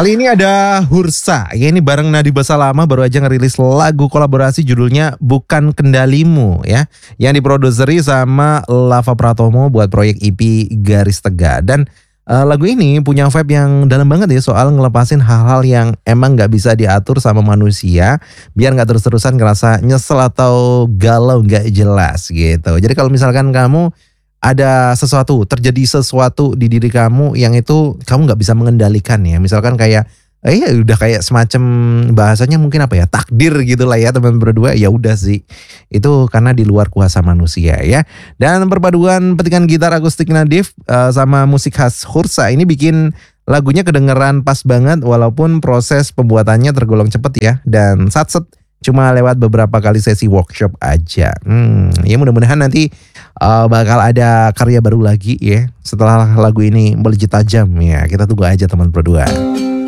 Kali ini ada Hursa. Ya, ini bareng Nadi Basalama baru aja ngerilis lagu kolaborasi judulnya Bukan Kendalimu ya. Yang diproduseri sama Lava Pratomo buat proyek EP Garis Tegak. Dan lagu ini punya vibe yang dalam banget ya soal ngelepasin hal-hal yang emang gak bisa diatur sama manusia. Biar gak terus-terusan ngerasa nyesel atau galau gak jelas gitu. Jadi kalau misalkan kamu ada sesuatu, terjadi sesuatu di diri kamu yang itu kamu nggak bisa mengendalikan ya. Misalkan kayak, ya udah kayak semacam bahasanya mungkin apa ya, takdir gitu lah ya teman berdua. Ya udah sih, itu karena di luar kuasa manusia ya. Dan perpaduan petikan gitar akustik Nadif sama musik khas Hursa ini bikin lagunya kedengeran pas banget. Walaupun proses pembuatannya tergolong cepet ya. Dan satset cuma lewat beberapa kali sesi workshop aja. Ya mudah-mudahan nanti bakal ada karya baru lagi ya setelah lagu ini melejit tajam ya. Kita tunggu aja teman berdua.